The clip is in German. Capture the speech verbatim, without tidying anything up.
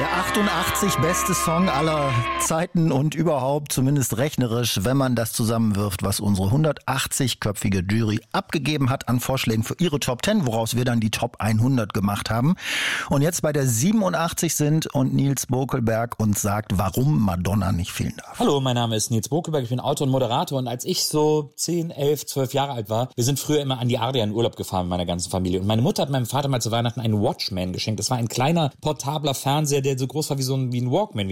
Der achtundachtzig beste Song aller Zeiten und überhaupt, zumindest rechnerisch, wenn man das zusammenwirft, was unsere hundertachtzig-köpfige Jury abgegeben hat an Vorschlägen für ihre Top zehn, woraus wir dann die Top hundert gemacht haben. Und jetzt bei der siebenundachtzig sind und Nils Bokelberg uns sagt, warum Madonna nicht fehlen darf. Hallo, mein Name ist Nils Bokelberg, ich bin Autor und Moderator und als ich so zehn, elf, zwölf Jahre alt war, wir sind früher immer an die Adria in Urlaub gefahren mit meiner ganzen Familie und meine Mutter hat meinem Vater mal zu Weihnachten einen Watchman geschenkt. Das war ein kleiner, portabler Fernseher, der so groß war wie so ein, wie ein Walkman, wie